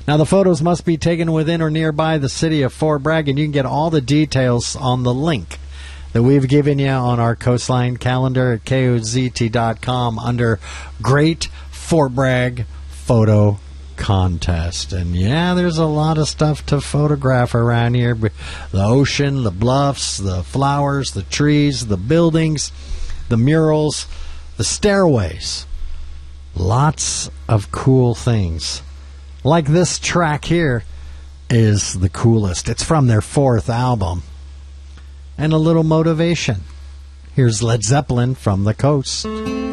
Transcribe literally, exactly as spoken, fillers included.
Now, the photos must be taken within or nearby the city of Fort Bragg, and you can get all the details on the link that we've given you on our Coastline calendar at K O Z T dot com under Great Fort Bragg Photo Contest. And yeah, there's a lot of stuff to photograph around here. The ocean, the bluffs, the flowers, the trees, the buildings, the murals, the stairways. Lots of cool things. Like this track here is the coolest. It's from their fourth album. And a little motivation. Here's Led Zeppelin from the Coast.